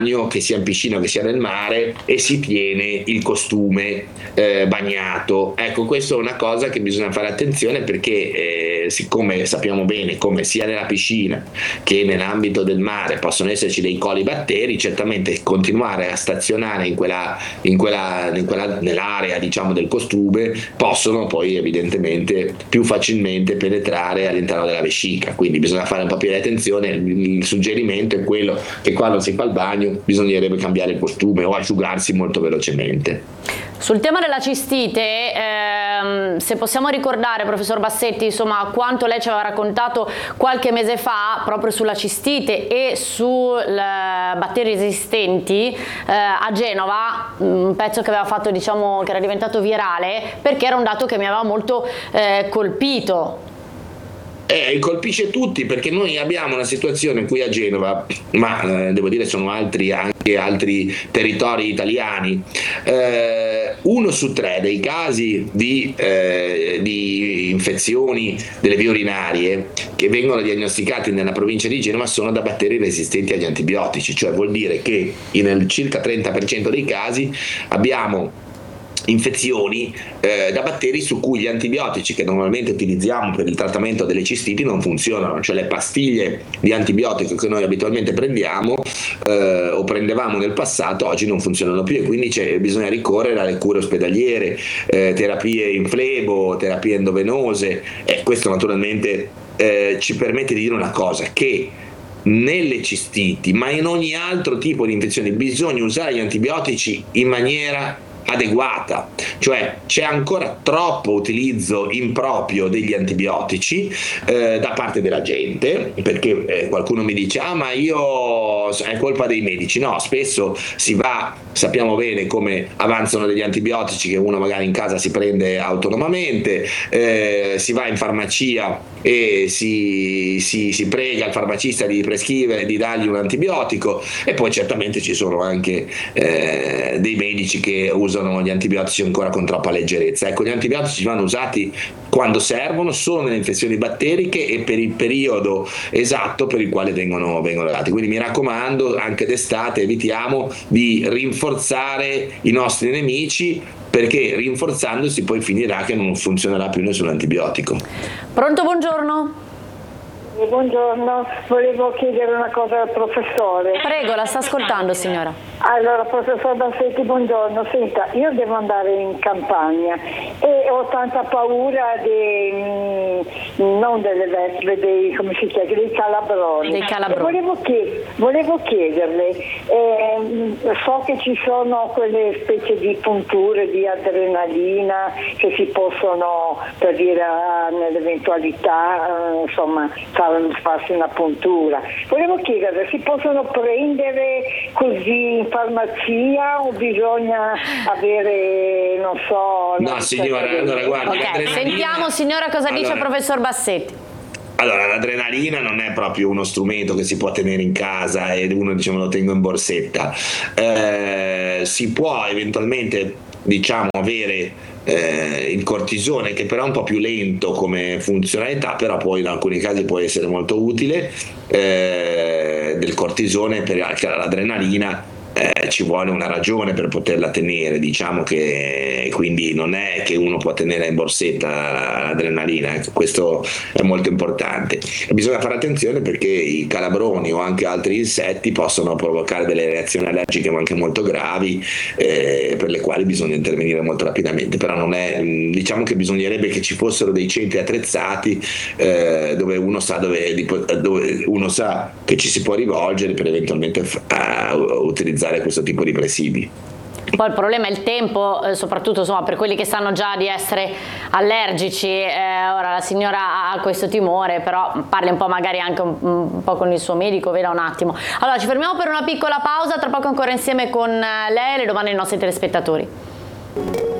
che sia in piscina che sia nel mare, e si tiene il costume bagnato. Ecco, questa è una cosa che bisogna fare attenzione, perché siccome sappiamo bene come sia nella piscina che nell'ambito del mare possono esserci dei colibatteri, certamente continuare a stazionare nell'area, diciamo, del costume possono poi evidentemente più facilmente penetrare all'interno della vescica. Quindi bisogna fare un po' più di attenzione. Il suggerimento è quello che quando si fa il bagno bisognerebbe cambiare il costume o asciugarsi molto velocemente. Sul tema della cistite, se possiamo ricordare, professor Bassetti, insomma, quanto lei ci aveva raccontato qualche mese fa proprio sulla cistite e su batteri resistenti a Genova, un pezzo che aveva fatto, diciamo, che era diventato virale, perché era un dato che mi aveva molto colpito. Colpisce tutti, perché noi abbiamo una situazione qui a Genova, ma devo dire sono anche altri territori italiani. 1 su 3 dei casi di infezioni delle vie urinarie che vengono diagnosticati nella provincia di Genova sono da batteri resistenti agli antibiotici, cioè vuol dire che nel circa 30% dei casi abbiamo infezioni da batteri su cui gli antibiotici che normalmente utilizziamo per il trattamento delle cistiti non funzionano, cioè le pastiglie di antibiotico che noi abitualmente prendiamo o prendevamo nel passato oggi non funzionano più, e quindi bisogna ricorrere alle cure ospedaliere, terapie in flebo, terapie endovenose, e questo naturalmente ci permette di dire una cosa, che nelle cistiti, ma in ogni altro tipo di infezione, bisogna usare gli antibiotici in maniera adeguata, cioè c'è ancora troppo utilizzo improprio degli antibiotici da parte della gente, perché qualcuno mi dice ma è colpa dei medici. No, spesso sappiamo bene come avanzano degli antibiotici che uno magari in casa si prende autonomamente, si va in farmacia e si prega il farmacista di prescrivere, di dargli un antibiotico, e poi certamente ci sono anche dei medici che usano gli antibiotici ancora con troppa leggerezza. Ecco, gli antibiotici vanno usati quando servono, solo nelle infezioni batteriche e per il periodo esatto per il quale vengono dati. Quindi mi raccomando, anche d'estate evitiamo di rinforzare i nostri nemici, perché rinforzandosi poi finirà che non funzionerà più nessun antibiotico. Pronto, buongiorno. Buongiorno, volevo chiedere una cosa al professore. Prego, la sta ascoltando, signora. Allora, professor Bassetti, buongiorno. Senta, io devo andare in campagna e ho tanta paura non delle vespe, dei calabroni. Dei calabroni. Volevo chiederle, so che ci sono quelle specie di punture di adrenalina che si possono, per dire, nell'eventualità, farsi una puntura. Volevo chiederle, si possono prendere così in farmacia o bisogna avere, non so... No, signora, allora guardi... Okay. Sentiamo, signora, cosa dice il professor Bassetti. Allora, l'adrenalina non è proprio uno strumento che si può tenere in casa e uno dice me lo tengo in borsetta. Si può eventualmente, avere il cortisone, che però è un po' più lento come funzionalità, però poi in alcuni casi può essere molto utile, del cortisone, per l'adrenalina ci vuole una ragione per poterla tenere, diciamo che quindi non è che uno può tenere in borsetta l'adrenalina, questo è molto importante. Bisogna fare attenzione perché i calabroni o anche altri insetti possono provocare delle reazioni allergiche anche molto gravi, per le quali bisogna intervenire molto rapidamente, però non è, diciamo che bisognerebbe che ci fossero dei centri attrezzati dove uno sa che ci si può rivolgere per eventualmente utilizzare questo tipo di presidi. Poi il problema è il tempo, soprattutto per quelli che sanno già di essere allergici. Ora la signora ha questo timore, però parli un po' magari anche un po' con il suo medico, veda un attimo. Allora ci fermiamo per una piccola pausa, tra poco ancora insieme con lei e le domande dei nostri telespettatori.